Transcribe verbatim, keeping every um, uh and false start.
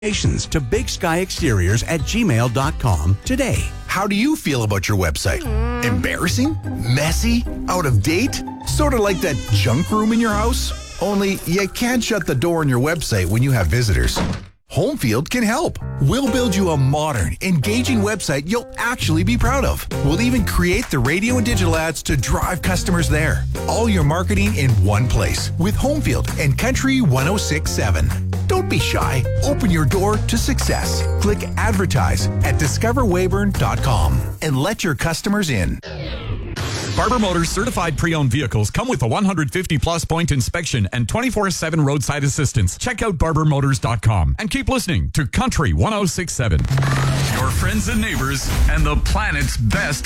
to Big Sky Exteriors at gmail dot com today. How do you feel about your website? Embarrassing? Messy? Out of date? Sort of like that junk room in your house? Only you can't shut the door on your website when you have visitors. Homefield can help. We'll build you a modern, engaging website you'll actually be proud of. We'll even create the radio and digital ads to drive customers there. All your marketing in one place with Homefield and Country one oh six point seven. Don't be shy. Open your door to success. Click advertise at discover weyburn dot com and let your customers in. Barber Motors certified pre-owned vehicles come with a one hundred fifty plus point inspection and twenty-four seven roadside assistance. Check out barber motors dot com and keep listening to Country one oh six point seven. Your friends and neighbors and the planet's best